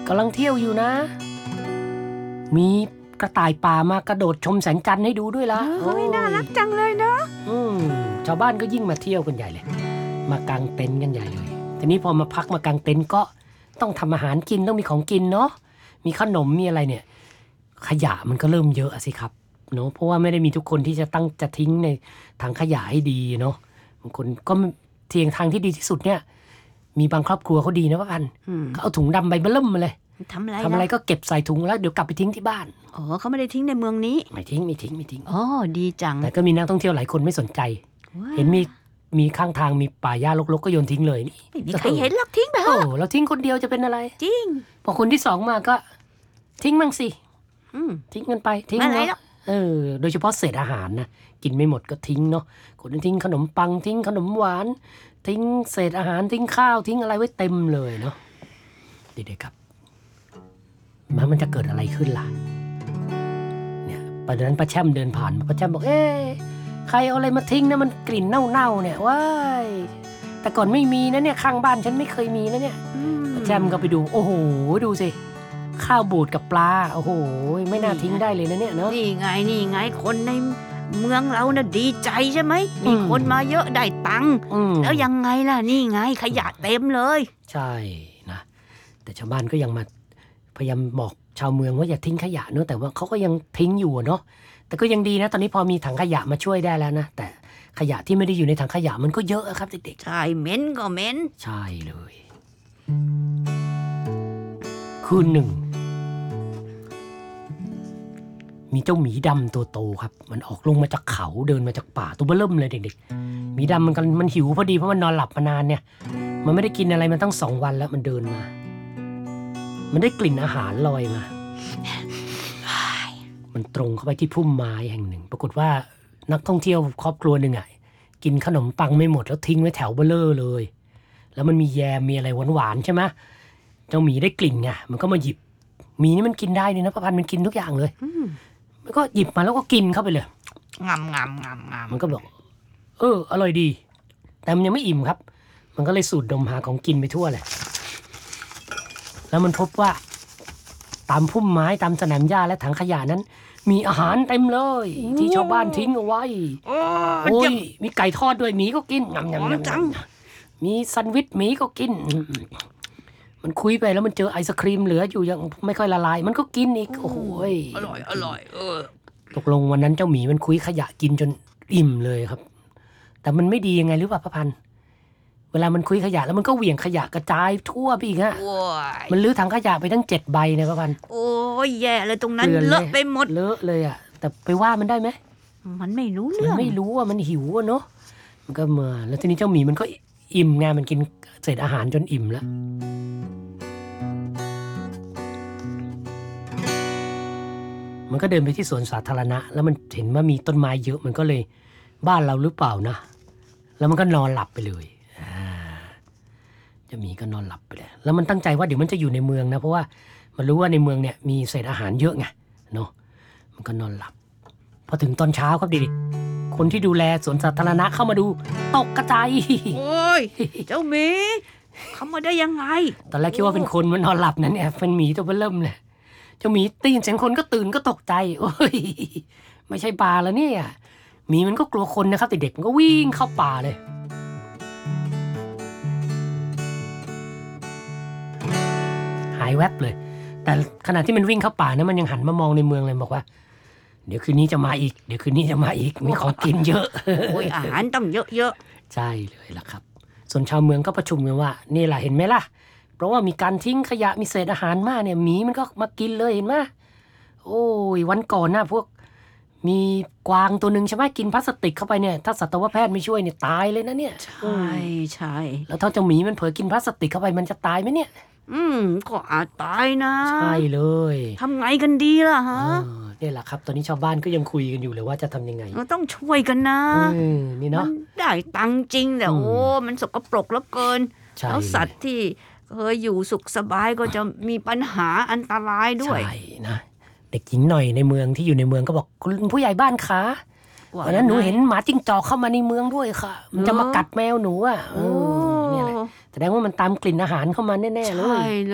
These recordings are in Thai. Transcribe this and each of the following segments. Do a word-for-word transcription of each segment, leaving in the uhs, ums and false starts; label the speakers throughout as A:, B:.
A: กำลังเที่ยวอยู่นะมีกระต่ายป่ามากระโดดชมแสงจันทร์ให้ดูด้วยล่ะ
B: เฮ้ยน่ารักจังเลยเนาะ
A: อืมชาวบ้านก็ยิ่งมาเที่ยวกันใหญ่เลยมากางเต็นท์กันใหญ่เลยทีนี้พอมาพักมากางเต็นท์ก็ต้องทำอาหารกินต้องมีของกินเนาะมีขนมมีอะไรเนี่ยขยะมันก็เริ่มเยอะสิครับเนาะเพราะว่าไม่ได้มีทุกคนที่จะตั้งจะทิ้งในถังขยะให้ดีเนาะบางคนก็เทียงทางที่ดีที่สุดเนี่ยมีบางครอบครัวเขาดีนะว่าพันเขาเอาถุงดำใบเบิ่มมาเลย
B: ทำอะไร
A: ทำอะไรก็เก็บใส่ถุงแล้วเดี๋ยวกลับไปทิ้งที่บ้าน
B: อ๋อเขาไม่ได้ทิ้งในเมืองนี้
A: ไม่ทิ้งไม่ทิ้งไม่ทิ้ง
B: อ๋อดีจัง
A: แต่ก็มีนักท่องเที่ยวหลายคนไม่สนใจเห็นมีมีข้างทางมีป่าหญ้ารกๆก็โยนทิ้งเลยนี่
B: ไม่มีใครเห็นหรอกทิ้งไปเถอะ
A: โอ้เราทิ้งคนเดียวจะเป็นอะไร
B: จริง
A: พอคนที่สองมาก็ทิ้งมั่งสิทิ้งกันไปทิ้งเนาะเออโดยเฉพาะเศษอาหารนะกินไม่หมดก็ทิ้งเนาะคนนึงทิ้งขนมปังทิ้งขนมหวานทิ้งเศษอาหารทิ้งข้าวทิ้งอะไรไว้เต็มเลยเนาะเด็กๆครับมันมันจะเกิดอะไรขึ้นล่ะเนี่ยประเด็นป้าแช่มเดินผ่านป้าแช่มบอกเอ๊ะใครเอาอะไรมาทิ้งนะมันกลิ่นเน่าๆเนี่ยว้ายแต่ก่อนไม่มีนะเนี่ยข้างบ้านฉันไม่เคยมีนะเนี่ยป้าแช่มก็ไปดูโอ้โหดูสิข้าวบูดกับปลาโอ้โหไม่น่าทิ้งได้เลยนะเนี่ยเนาะ
B: นี่ไงนี่ไงคนในเมืองเราน่ะดีใจใช่ไหมมีคนมาเยอะได้ตังค์แล้วยังไงล่ะนี่ไงขยะเต็มเลย
A: ใช่นะแต่ชาวบ้านก็ยังมาพยายามบอกชาวเมืองว่าอย่าทิ้งขยะเนอะแต่ว่าเขาก็ยังทิ้งอยู่เนาะแต่ก็ยังดีนะตอนนี้พอมีถังขยะมาช่วยได้แล้วนะแต่ขยะที่ไม่ได้อยู่ในถังขยะมันก็เยอะครับเด็ก
B: ๆใช่เหม็นก็เหม็น
A: ใช่เลยคืนหนึ่งมีเจ้าหมีดำตัวโตครับมันออกลงมาจากเขาเดินมาจากป่าตัวเบ้อเริ่มเลยเด็กๆหมีดำมันกันมันหิวพอดีเพราะมันนอนหลับมานานเนี่ยมันไม่ได้กินอะไรมาตั้งสองวันแล้วมันเดินมามันได้กลิ่นอาหารลอยมามันตรงเข้าไปที่พุ่มไม้แห่งหนึ่งปรากฏว่านักท่องเที่ยวครอบครัวหนึ่งอ่ะกินขนมปังไม่หมดแล้วทิ้งไว้แถวเบ้อเร่อเลยแล้วมันมีแยมมีอะไรหวานๆใช่ไหมเจ้าหมีได้กลิ่นไงมันก็มาหยิบหมีนี่มันกินได้เลยนะประพันธ์มันกินทุกอย่างเลยมันก็หยิบมาแล้วก็กินเข้าไปเลย
B: งำงำงำงำ
A: มันก็บอกเอออร่อยดีแต่มันยังไม่อิ่มครับมันก็เลยสูดดมหาของกินไปทั่วเลยแล้วมันพบว่าตามพุ่มไม้ตามสนามหญ้าและถังขยะนั้นมีอาหารเต็มเลยที่ชาวบ้านทิ้งเอาไว้โอ้ยมีไก่ทอดด้วยหมีก็กินงำงำงำมีแซนด์วิชหมีก็กินมันคุยไปแล้วมันเจอไอศครีมเหลืออยู่ยังไม่ค่อยละลายมันก็กินอีกโอ้โห
B: อร่อยอร่อยเออ
A: ตกลงวันนั้นเจ้าหมีมันคุยขยะกินจนอิ่มเลยครับแต่มันไม่ดียังไงหรือเปล่าพระพันธ์เวลามันคุยขยะแล้วมันก็เหวี่ยงขยะกระจายทั่วไปอีกฮะมันลื้อถังขยะไปทั้งเจ็ดใบนะพระพันธ์
B: โอ้ยแย่เลยตรงนั้นเลอะไปหมด
A: เลอะเลยอ่ะแต่ไปว่ามันได้ไหม
B: มันไม่รู้เรื่อง
A: มันไม่รู้ว่ามันหิวอ่ะเนาะมันก็มาแล้วทีนี้เจ้าหมีมันก็อิ่มไงมันกินเศษอาหารจนอิ่มแล้วมันก็เดินไปที่สวนสาธารณะแล้วมันเห็นว่ามีต้นไม้เยอะมันก็เลยบ้านเราหรือเปล่านะแล้วมันก็นอนหลับไปเลยเจ้าหมีก็นอนหลับไปเลยแล้วมันตั้งใจว่าเดี๋ยวมันจะอยู่ในเมืองนะเพราะว่ามันรู้ว่าในเมืองเนี่ยมีเศษอาหารเยอะไงเนาะมันก็นอนหลับพอถึงตอนเช้าครับเด็กๆคนที่ดูแลสวนสาธารณะเข้ามาดูตกกระจาย
B: โอ้ยเจ้าหมีเข้ามาได้ยังไง
A: ตอนแรกคิดว่าเป็นคนมันนอนหลับนะเนี่ยเป็นหมีตัวเริ่มเลยเจ้าหมีได้ยินเสียงคนก็ตื่นก็ตกใจโอ้ยไม่ใช่ปลาแล้วเนี่ยหมีมันก็กลัวคนนะครับเด็กๆมันก็วิ่งเข้าป่าเลยหายแวบเลยแต่ขณะที่มันวิ่งเข้าป่านะมันยังหันมามองในเมืองเลยบอกว่าเดี๋ยวคืนนี้จะมาอีกเดี๋ยวคืนนี้จะมาอีกมีของกินเยอะ
B: โอ้ยอาหารต้องเยอะ
A: ๆใช่เลยล่ะครับส่วนชาวเมืองก็ประชุมกันว่านี่แหละเห็นไหมล่ะเพราะว่ามีการทิ้งขยะมีเศษอาหารมากเนี่ยหมีมันก็มากินเลยเห็นไหมโอ้ยวันก่อนนะพวกมีกวางตัวหนึ่งใช่ไหมกินพลาสติกเข้าไปเนี่ยถ้าสัตวแพทย์ไม่ช่วยเนี่ยตายเลยนะเนี่ย
B: ใช่ใช่
A: แล้วถ้าเจ้าหมีมันเผลอกินพลาสติกเข้าไปมันจะตายไหมเนี่ย
B: อืมก็อาจตายนะ
A: ใช่เลย
B: ทำไงกันดีล่ะฮะ
A: นี่แหละครับตอนนี้ชาวบ้านก็ยังคุยกันอยู่เลยว่าจะทำยังไง
B: เราต้องช่วยกันนะ
A: นี่เนาะ
B: ได้ตังจริงแต่โอ้มันสกปรกเหลือเกินแล้วสัตว์ที่เคยอยู่สุขสบายก็จะมีปัญหาอันตรายด้วย
A: ใช่นะเด็กหญิงหน่อยในเมืองที่อยู่ในเมืองก็บอกคุณผู้ใหญ่บ้านคะวันนั้นหนูเห็นหมาจิ้งจอกเข้ามาในเมืองด้วยค่ะมันจะมากัดแมวหนูอ่ะนี่แหละแสดงว่ามันตามกลิ่นอาหารเข้ามาแน่ๆเลย
B: ใช่เลย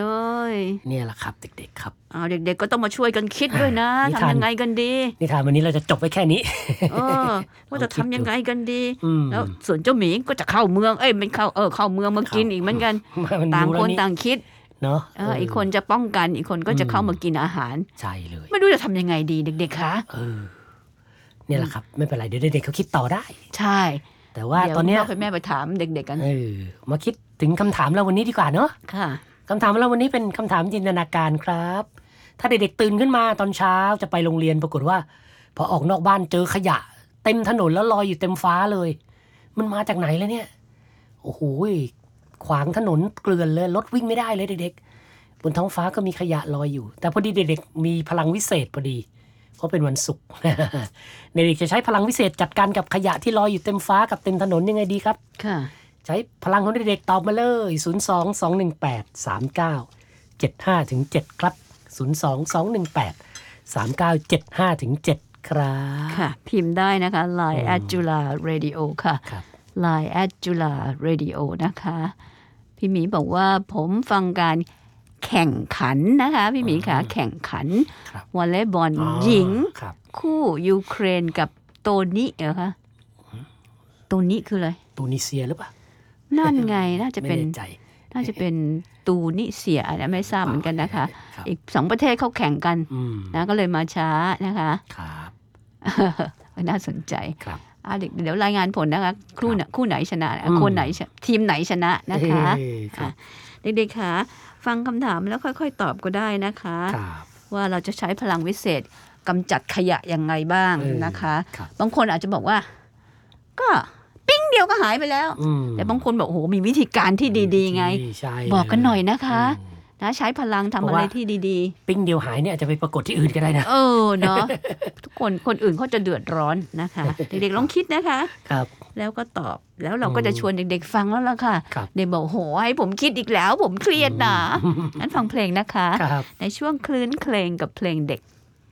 A: เนี่ยแหละครับเด็กๆครับ
B: เอาเด็กๆก็ต้องมาช่วยกันคิดด้วยนะ
A: นิทาน
B: ทำยังไงกันดี
A: นิทานวันนี้เราจะจบไว้แค่นี้
B: เออว่าจะทำยังไงกันดี
A: อืม
B: แล้วส่วนเจ้าหมีก็จะเข้าเมืองเอ้ยมันเข้าเออเข้าเมืองมากินอีกเหมือนกัน
A: มัน
B: ต่าง
A: รู้
B: ค
A: แล้ว
B: นต่างคิด
A: เนาะ
B: เอออีกคนจะป้องกันอีกคนก็จะเข้ามากินอาหาร
A: ใช่เลย
B: ไม่รู้จะทำยังไงดีเด็กๆคะ
A: เออเนี่ยแหละครับไม่เป็นไรเดี๋ยวเด็กๆเขาคิดต่อได้
B: ใช่
A: แต่ว่า
B: เดี๋ยว
A: ตอนเนี้ย
B: พ่อไปแม่ไปถามเด็กๆกัน
A: เออมาคิดถึงคำถามเราวันนี้ดีกว่าเนาะ
B: ค่ะ
A: คำถามเราวันนี้เป็นคำถามจินตนาการครับ ถ้าเด็กๆตื่นขึ้นมาตอนเช้าจะไปโรงเรียนปรากฏว่าพอออกนอกบ้านเจอขยะ เต็มถนนแล้วลอยอยู่เต็มฟ้าเลย มันมาจากไหนแล้วเนี่ยโอ้โหขวางถนนเกลื่อนเลยรถวิ่งไม่ได้เลยเด็กๆบนท้องฟ้าก็มีขยะลอยอยู่ แต่พอดีเด็กๆมีพลังวิเศษพอดีเพราะเป็นวันศุกร์ เด็กๆจะใช้พลังวิเศษจัดการกับขยะที่ลอยอยู่เต็มฟ้ากับเต็มถนนยังไงดีครับ
B: ค่ะ
A: ใช้พลังของเด็กๆตอบมาเลย ศูนย์ สอง สอง หนึ่ง แปด สาม เก้า เจ็ด ห้า ถึง เจ็ด ครับ ศูนย์ สอง สอง หนึ่ง แปด สาม เก้า เจ็ด ห้า ถึง เจ็ด ครับ
B: ค่ะ พิมพ์ได้นะคะ ไลน์ แอท จุฬา เรดิโอ ค่ะ
A: ครับ
B: ไลน์ แอท จุฬา เรดิโอ นะคะ พี่หมีบอกว่าผมฟังการแข่งขันนะคะ พี่หมีค่ะแข่งขัน
A: ครับ
B: วอลเลย์บอล
A: อ๋อ
B: หญิง
A: ครับ
B: คู่ยูเครนกับโตนิเหรอคะโตนิคืออะไร
A: ตูนิเซียหรือเปล่า
B: นั่นไงน่าจะ
A: ไม่
B: เป็น
A: แน่ใจ
B: น่าจะเป็นตูนิเซียนะไม่ทราบเหมือนกันนะคะ
A: ครับ
B: อีกสองประเทศเขาแข่งกัน
A: อืม
B: นะก็เลยมาช้านะคะ
A: ครับ
B: น่าสนใจ
A: ครับ
B: อ่ะเดี๋ยวเดี๋ยวรายงานผลนะคะคู่ไหนคู่ไหนชนะ
A: อืม
B: คนไหนชนะทีมไหนชนะนะคะ
A: เอ้ยครับ
B: เด็กๆค่ะฟังคำถามแล้วค่อยๆ ตอบก็ได้นะคะ
A: ครับ
B: ว่าเราจะใช้พลังวิเศษกำจัดขยะยังไงบ้าง
A: เออ
B: นะคะ
A: ครับ
B: บางคนอาจจะบอกว่า ก็ปิ้งเดียวก็หายไปแล้ว
A: อืม
B: แต่บางคนบอกโอ้โหมีวิธีการที่ดีๆไง
A: ใช่
B: บอกกันหน่อย
A: เล
B: นะคะ
A: อืม
B: นะใช้พลังทำ
A: เพราะ
B: อะไร
A: ว่า
B: ที่ดี
A: ปิ้งเดียวหายเนี่ยอาจจะไปปรากฏที่อื่นก็ได้นะ
B: ๆ เออเนาะ ทุกคนคนอื่นเขาจะเดือดร้อนนะคะ เด็กๆลองคิดนะคะ
A: ครับ
B: แล้วก็ตอบแล้วเราก็จะชวนเด็กๆฟังแล้วล่ะค่ะ
A: ครับ
B: เด็กบอกโหให้ผมคิดอีกแล้ว ผมเครียดนะงั้นฟังเพลงนะคะ
A: ครับ
B: ในช่วงคลื่นเพลงกับเพลงเด็ก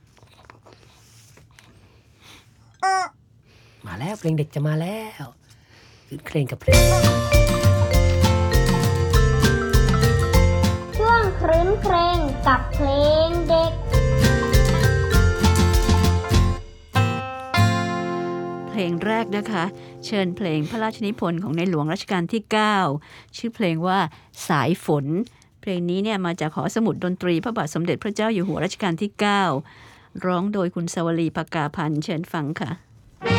A: มาแล้วเพลงเด็กจะมาแล้วขึ้นเพลงกับเพลง
C: ช่วงครื้นเพลงกับเพลงเด็ก
B: เพลงแรกนะคะ เชิญเพลงพระราชนิพนธ์ของในหลวงรัชกาลที่ เก้า ชื่อเพลงว่าสายฝน เพลงนี้เนี่ยมาจากหอสมุดดนตรีพระบาทสมเด็จพระเจ้าอยู่หัวรัชกาลที่ เก้า ร้องโดยคุณสวลีภกาพันธ์เชิญฟังค่ะ